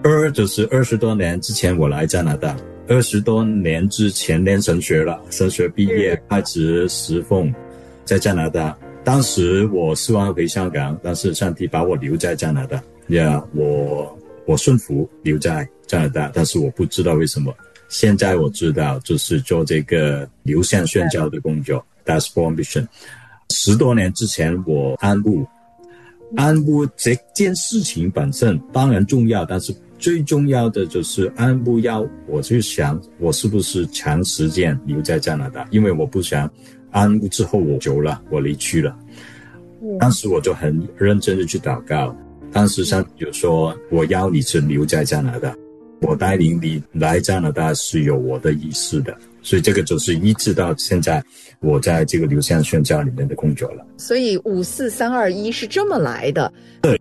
就是20多年之前我来加拿大，20多年之前念神学了，神学毕业开始侍奉在加拿大。当时我希望回香港，但是上帝把我留在加拿大。我顺服留在加拿大，但是我不知道为什么。现在我知道，就是做这个流向宣教的工作 Diaspora Mission。10多年之前我安牧这件事情本身当然重要，但是最重要的就是安牧我就想我是不是长时间留在加拿大，因为我不想安牧之后我走了，我离去了。当时我就很认真的去祷告，当时上帝就说我要你是留在加拿大，我带领你来加拿大是有我的意思的，所以这个就是一直到现在我在这个流向宣教里面的工作了。 所以54321是这么来的。 对。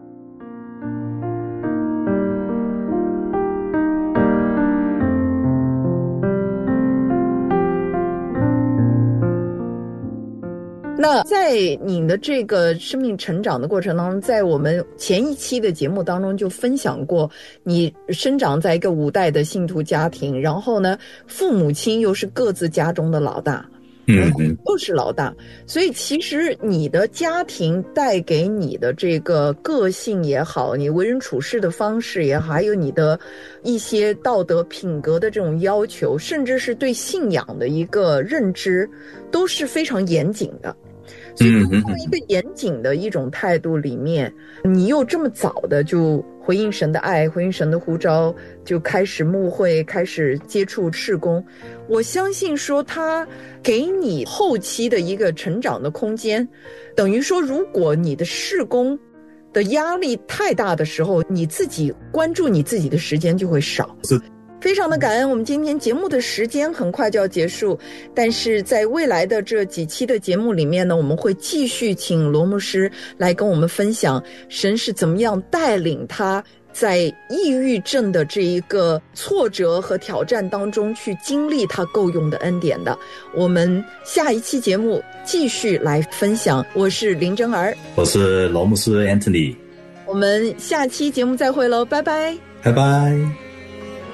那在你的这个生命成长的过程当中，在我们前一期的节目当中就分享过，你生长在一个5代的信徒家庭，然后呢，父母亲又是各自家中的老大，又是老大，所以其实你的家庭带给你的这个个性也好，你为人处事的方式也好，还有你的一些道德品格的这种要求，甚至是对信仰的一个认知，都是非常严谨的。所以在一个严谨的一种态度里面，你又这么早的就回应神的爱，回应神的呼召，就开始牧会，开始接触事工。我相信说他给你后期的一个成长的空间，等于说如果你的事工的压力太大的时候，你自己关注你自己的时间就会少。非常的感恩，我们今天节目的时间很快就要结束，但是在未来的这几期的节目里面呢，我们会继续请罗牧师来跟我们分享神是怎么样带领他在抑郁症的这一个挫折和挑战当中去经历他够用的恩典的。我们下一期节目继续来分享。我是林真儿， 我是罗牧师 Anthony， 我们下期节目再会喽，拜拜， 拜拜。